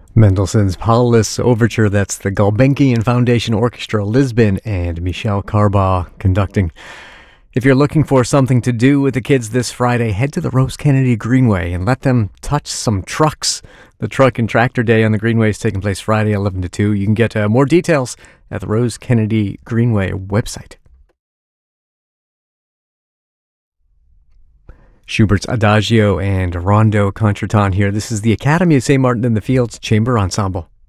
Mendelssohn's Paulus Overture, that's the Gulbenkian Foundation Orchestra, Lisbon, and Michel Carbaugh conducting. If you're looking for something to do with the kids this Friday, head to the Rose Kennedy Greenway and let them touch some trucks. The Truck and Tractor Day on the Greenway is taking place Friday, 11 to 2. You can get more details at the Rose Kennedy Greenway website. Schubert's Adagio and Rondo Contretemps here. This is the Academy of St. Martin in the Fields Chamber Ensemble.